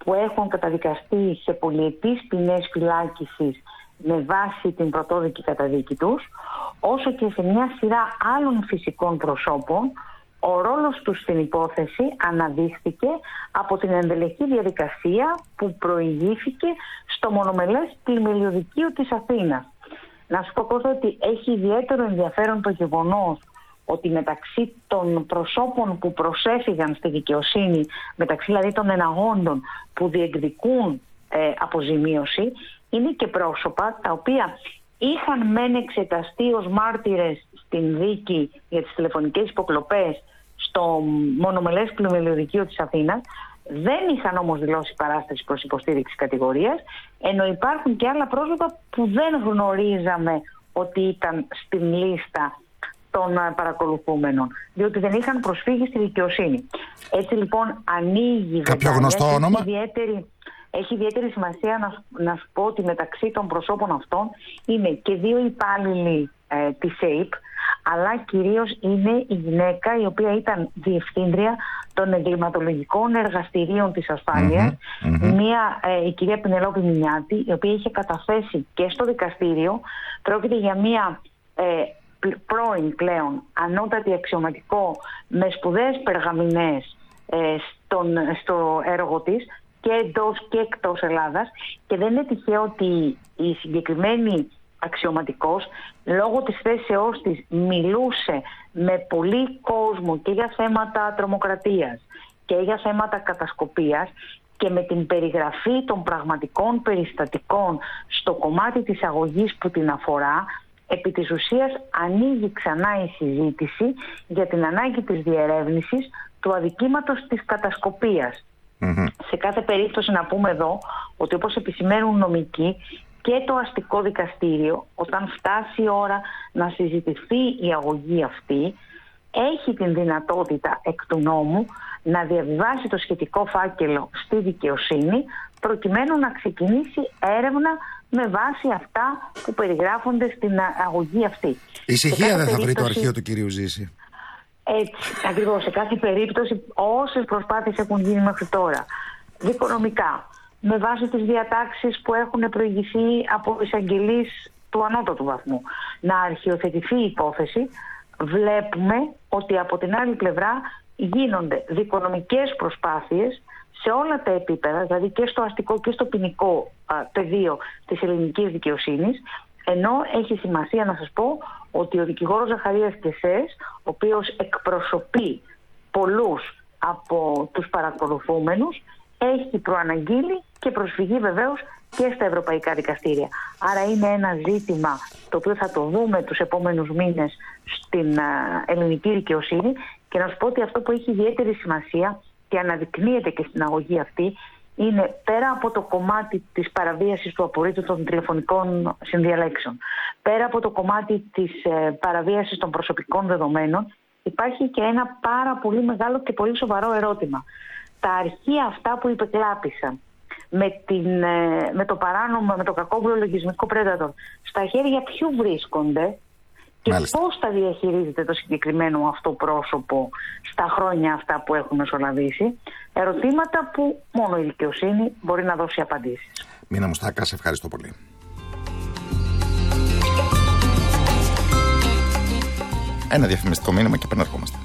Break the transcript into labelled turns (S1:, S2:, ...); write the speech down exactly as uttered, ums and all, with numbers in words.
S1: που έχουν καταδικαστεί σε πολυετής ποινές φυλάκισης με βάση την πρωτόδικη καταδίκη τους, όσο και σε μια σειρά άλλων φυσικών προσώπων, ο ρόλος τους στην υπόθεση αναδείχθηκε από την ενδελεχή διαδικασία που προηγήθηκε στο μονομελές πλημμυριωδικείο της Αθήνας. Να σου πω πρώτα ότι έχει ιδιαίτερο ενδιαφέρον το γεγονός ότι μεταξύ των προσώπων που προσέφυγαν στη δικαιοσύνη, μεταξύ δηλαδή των εναγόντων που διεκδικούν ε, αποζημίωση, είναι και πρόσωπα τα οποία είχαν μεν εξεταστεί ως μάρτυρες στην δίκη για τις τηλεφωνικές υποκλοπές στο μονομελές πλημμυριωδικείο της Αθήνας, δεν είχαν όμως δηλώσει παράσταση προς υποστήριξη κατηγορίας, ενώ υπάρχουν και άλλα πρόσωπα που δεν γνωρίζαμε ότι ήταν στην λίστα των παρακολουθούμενων, διότι δεν είχαν προσφύγει στη δικαιοσύνη. Έτσι λοιπόν ανοίγει...
S2: Κάποιο γνωστό
S1: έχει
S2: όνομα?
S1: Ιδιαίτερη, έχει ιδιαίτερη σημασία να, να σου πω ότι μεταξύ των προσώπων αυτών είναι και δύο υπάλληλοι ε, της ΕΙΠ, αλλά κυρίως είναι η γυναίκα η οποία ήταν διευθύντρια των εγκληματολογικών εργαστηρίων της ασφάλειας, mm-hmm, mm-hmm. Μια, ε, η κυρία Πινελόπη Μινιάτη, η οποία είχε καταθέσει και στο δικαστήριο. Πρόκειται για μια ε, πρώην πλέον ανώτατη αξιωματικό με σπουδαίες περγαμηνές ε, στον, στο έργο της και εντός και εκτός Ελλάδας, και δεν είναι τυχαίο ότι η συγκεκριμένη αξιωματικός, λόγω της θέσεώς της, μιλούσε με πολύ κόσμο και για θέματα τρομοκρατίας και για θέματα κατασκοπίας, και με την περιγραφή των πραγματικών περιστατικών στο κομμάτι της αγωγής που την αφορά, επί της ουσίας ανοίγει ξανά η συζήτηση για την ανάγκη της διερεύνησης του αδικήματος της κατασκοπίας. Mm-hmm. Σε κάθε περίπτωση να πούμε εδώ ότι, όπως επισημαίνουν νομικοί, και το αστικό δικαστήριο, όταν φτάσει η ώρα να συζητηθεί η αγωγή αυτή, έχει την δυνατότητα εκ του νόμου να διαβιβάσει το σχετικό φάκελο στη δικαιοσύνη, προκειμένου να ξεκινήσει έρευνα με βάση αυτά που περιγράφονται στην αγωγή αυτή.
S2: Ησυχία δεν θα βρει το αρχείο του κυρίου Ζήση.
S1: Έτσι, ακριβώς. Σε κάθε περίπτωση, όσες προσπάθειες έχουν γίνει μέχρι τώρα, δικονομικά, με βάση τις διατάξεις που έχουν προηγηθεί από εισαγγελείς του ανώτατου βαθμού, να αρχιοθετηθεί η υπόθεση, βλέπουμε ότι από την άλλη πλευρά γίνονται δικονομικές προσπάθειες σε όλα τα επίπεδα, δηλαδή και στο αστικό και στο ποινικό α, πεδίο της ελληνικής δικαιοσύνης, ενώ έχει σημασία να σας πω ότι ο δικηγόρος Ζαχαρίας Κεσές, ο οποίος εκπροσωπεί πολλούς από τους παρακολουθούμενους, έχει προαναγγείλει και προσφυγή βεβαίως και στα ευρωπαϊκά δικαστήρια. Άρα είναι ένα ζήτημα το οποίο θα το δούμε τους επόμενους μήνες στην ελληνική δικαιοσύνη, και να σου πω ότι αυτό που έχει ιδιαίτερη σημασία και αναδεικνύεται και στην αγωγή αυτή είναι, πέρα από το κομμάτι της παραβίασης του απορρίτου των τηλεφωνικών συνδιαλέξεων, πέρα από το κομμάτι της παραβίασης των προσωπικών δεδομένων, υπάρχει και ένα πάρα πολύ μεγάλο και πολύ σοβαρό ερώτημα. Τα αρχεία αυτά που υπεκλάπησαν με, την, με το παράνομο, με το κακόβουλο λογισμικό Predator, στα χέρια ποιου βρίσκονται και Μάλιστα. πώς θα διαχειρίζεται το συγκεκριμένο αυτό πρόσωπο στα χρόνια αυτά που έχουν μεσολαβήσει. Ερωτήματα που μόνο η δικαιοσύνη μπορεί να δώσει απαντήσεις.
S2: Μίνα Μουστάκα, σε ευχαριστώ πολύ. Ένα διαφημιστικό μήνυμα και επανερχόμαστε.